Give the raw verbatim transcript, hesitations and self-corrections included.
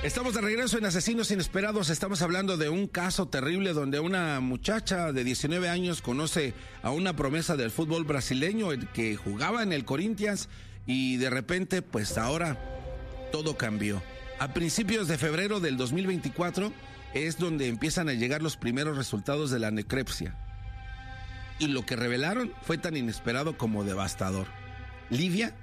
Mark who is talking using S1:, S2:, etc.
S1: Estamos de regreso en Asesinos Inesperados. Estamos hablando de un caso terrible donde una muchacha de diecinueve años conoce a una promesa del fútbol brasileño que jugaba en el Corinthians y de repente, pues ahora todo cambió. A principios de febrero del dos mil veinticuatro es donde empiezan a llegar los primeros resultados de la necropsia. Y lo que revelaron fue tan inesperado como devastador. Livia